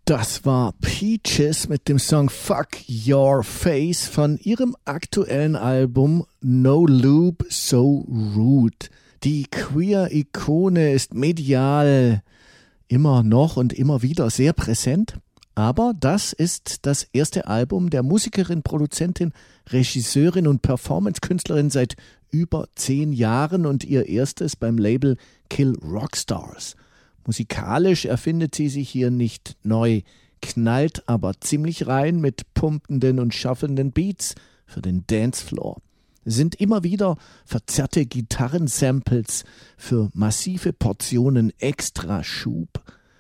Das war Peaches mit dem Song Fuck Your Face von ihrem aktuellen Album No Lube, So Rude. Die Queer-Ikone ist medial immer noch und immer wieder sehr präsent, aber das ist das erste Album der Musikerin, Produzentin, Regisseurin und Performance-Künstlerin seit über 10 Jahren und ihr erstes beim Label Kill Rockstars. Musikalisch erfindet sie sich hier nicht neu, knallt aber ziemlich rein mit pumpenden und schaffenden Beats für den Dancefloor. Es sind immer wieder verzerrte Gitarrensamples für massive Portionen Extraschub.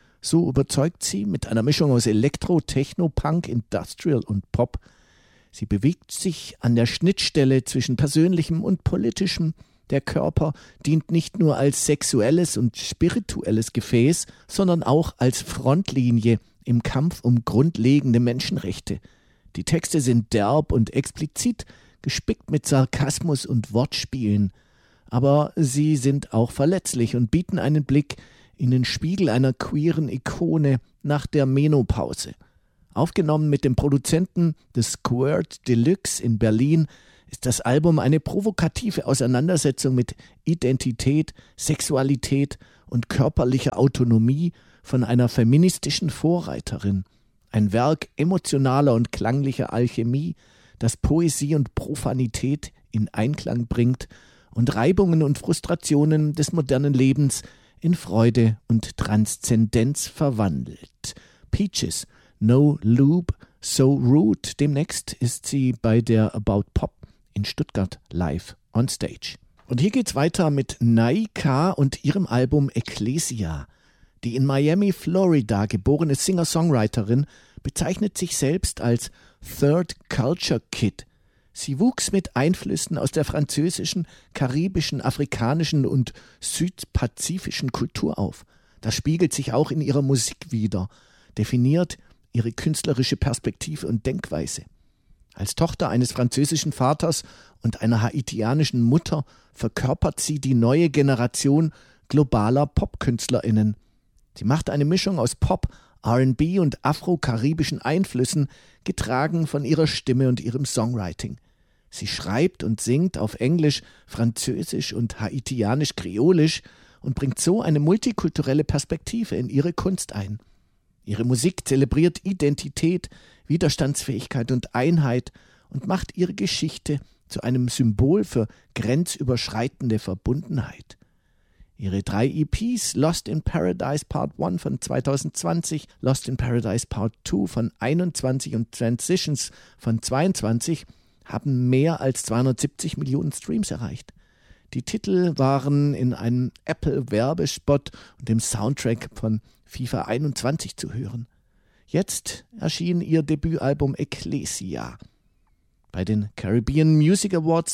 So überzeugt sie mit einer Mischung aus Elektro, Techno, Punk, Industrial und Pop. Sie bewegt sich an der Schnittstelle zwischen Persönlichem und Politischem. Der Körper dient nicht nur als sexuelles und spirituelles Gefäß, sondern auch als Frontlinie im Kampf um grundlegende Menschenrechte. Die Texte sind derb und explizit, gespickt mit Sarkasmus und Wortspielen. Aber sie sind auch verletzlich und bieten einen Blick in den Spiegel einer queeren Ikone nach der Menopause. Aufgenommen mit dem Produzenten des Squirt Deluxe in Berlin, ist das Album eine provokative Auseinandersetzung mit Identität, Sexualität und körperlicher Autonomie von einer feministischen Vorreiterin. Ein Werk emotionaler und klanglicher Alchemie, das Poesie und Profanität in Einklang bringt und Reibungen und Frustrationen des modernen Lebens in Freude und Transzendenz verwandelt. Peaches, No Lube, So Rude. Demnächst ist sie bei der About Pop in Stuttgart live on stage. Und hier geht's weiter mit Naika und ihrem Album Ecclesia. Die in Miami, Florida geborene Singer-Songwriterin bezeichnet sich selbst als Third Culture Kid. Sie wuchs mit Einflüssen aus der französischen, karibischen, afrikanischen und südpazifischen Kultur auf. Das spiegelt sich auch in ihrer Musik wider, definiert ihre künstlerische Perspektive und Denkweise. Als Tochter eines französischen Vaters und einer haitianischen Mutter verkörpert sie die neue Generation globaler PopkünstlerInnen. Sie macht eine Mischung aus Pop, R&B und afro-karibischen Einflüssen, getragen von ihrer Stimme und ihrem Songwriting. Sie schreibt und singt auf Englisch, Französisch und haitianisch-kreolisch und bringt so eine multikulturelle Perspektive in ihre Kunst ein. Ihre Musik zelebriert Identität, Widerstandsfähigkeit und Einheit und macht ihre Geschichte zu einem Symbol für grenzüberschreitende Verbundenheit. Ihre 3 EPs, Lost in Paradise Part 1 von 2020, Lost in Paradise Part 2 von 21 und Transitions von 22, haben mehr als 270 Millionen Streams erreicht. Die Titel waren in einem Apple-Werbespot und dem Soundtrack von FIFA 21 zu hören. Jetzt erschien ihr Debütalbum Ecclesia. Bei den Caribbean Music Awards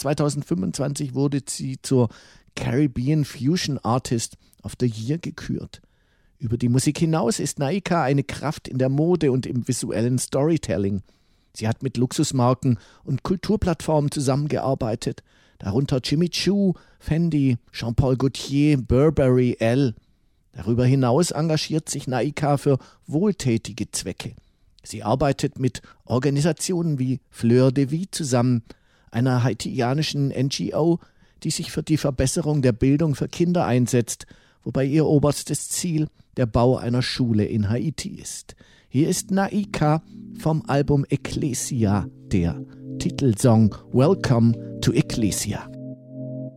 2025 wurde sie zur Caribbean Fusion Artist of the Year gekürt. Über die Musik hinaus ist Naika eine Kraft in der Mode und im visuellen Storytelling. Sie hat mit Luxusmarken und Kulturplattformen zusammengearbeitet, darunter Jimmy Choo, Fendi, Jean-Paul Gaultier, Burberry, Elle. Darüber hinaus engagiert sich Naika für wohltätige Zwecke. Sie arbeitet mit Organisationen wie Fleur de Vie zusammen, einer haitianischen NGO, die sich für die Verbesserung der Bildung für Kinder einsetzt, wobei ihr oberstes Ziel der Bau einer Schule in Haiti ist. Hier ist Naika vom Album Ecclesia, der Titelsong Welcome to Ecclesia.